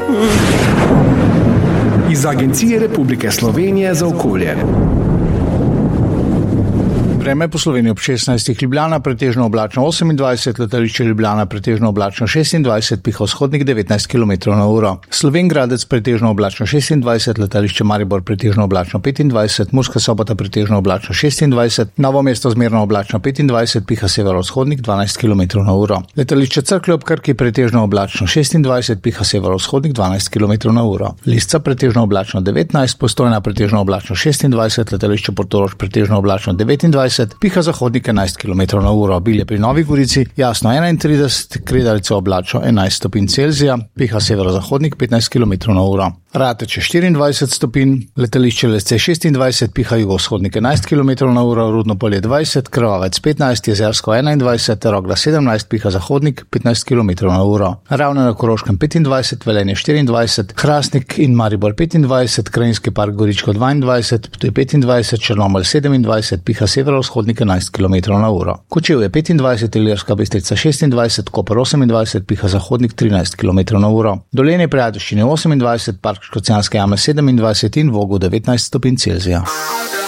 Iz Agencije Republike Slovenije za okolje. Vreme po Sloveniji ob 16. Ljubljana pretežno oblačno 28, letališče Ljubljana pretežno oblačno 26, piha vzhodnik 19 km/h. Slovenj Gradec pretežno oblačno 26, letališče Maribor pretežno oblačno 25, Murska Sobota pretežno oblačno 26, Novo mesto zmerno oblačno 25, piha severovzhodnik 12 km/h. Letališče Cerklje ob Krki pretežno oblačno 26, piha severovzhodnik 12 km/h. Lisca pretežno oblačno 19, Postojna pretežno oblačno 26, letališče Portorož pretežno oblačno 29, piha zahodnik 11 km/h. Bilje pri Novi Gorici jasno 31, Kredarica oblačno 11 stopinj Celzija, piha severozahodnik 15 km/h. Rateče 24 stopinj, letališče Lesce 26, piha jugovzhodnik 11 km/h, Rudno Polje 20, Krvavec 15, Jezersko 21, Rogla 17, piha zahodnik 15 km/h. Ravne na Koroškem 25, Velenje 24, Hrastnik in Maribor 25, Krajinski park Goričko 22, Ptuj 25, Črnomelj 27, piha severovzhodnik 11 km/h. Kočevje 25, Ilirska Bistrica 26, Koper 28, piha zahodnik 13 km/h. Dolenje pri Ajdovščini 28, Park Škocjanske jame 27 in Vogu 19 stopinj Celzija.